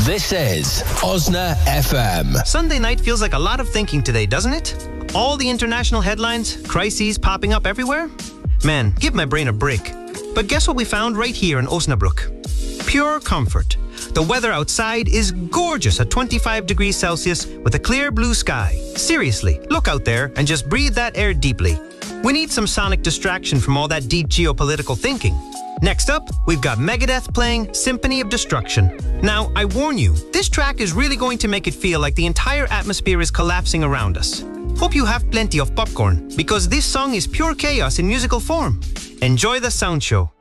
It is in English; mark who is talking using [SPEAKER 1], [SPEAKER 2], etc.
[SPEAKER 1] This is Osna FM.
[SPEAKER 2] Sunday night feels like a lot of thinking today, doesn't it? All the international headlines, crises popping up everywhere. Man, give my brain a break. But guess what we found right here in Osnabrück? Pure comfort. The weather outside is gorgeous at 25 degrees Celsius with a clear blue sky. Seriously, look out there and just breathe that air deeply. We need some sonic distraction from all that deep geopolitical thinking. Next up, we've got Megadeth playing Symphony of Destruction. Now, I warn you, this track is really going to make it feel like the entire atmosphere is collapsing around us. Hope you have plenty of popcorn, because this song is pure chaos in musical form. Enjoy the sound show.